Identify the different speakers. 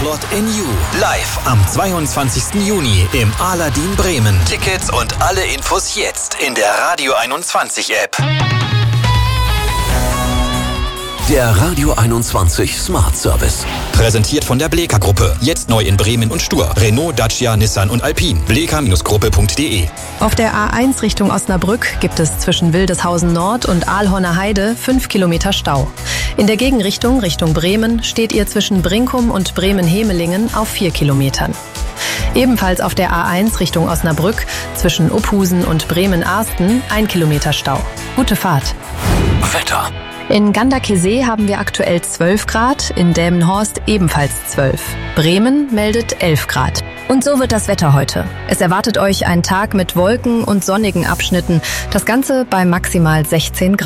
Speaker 1: Plot in You. Live am 22. Juni im Aladdin Bremen. Tickets und alle Infos jetzt in der Radio 21 App.
Speaker 2: Der Radio 21 Smart Service.
Speaker 1: Präsentiert von der Bleeker Gruppe. Jetzt neu in Bremen und Stur. Renault, Dacia, Nissan und Alpine. bleeker-gruppe.de.
Speaker 3: Auf der A1 Richtung Osnabrück gibt es zwischen Wildeshausen Nord und Aalhorner Heide 5 Kilometer Stau. In der Gegenrichtung Richtung Bremen steht ihr zwischen Brinkum und Bremen-Hemelingen auf 4 Kilometern. Ebenfalls auf der A1 Richtung Osnabrück zwischen Uphusen und Bremen-Arsten 1 Kilometer Stau. Gute Fahrt.
Speaker 2: Wetter.
Speaker 3: In Ganderkesee haben wir aktuell 12 Grad, in Delmenhorst ebenfalls 12. Bremen meldet 11 Grad. Und so wird das Wetter heute. Es erwartet euch ein Tag mit Wolken und sonnigen Abschnitten. Das Ganze bei maximal 16 Grad.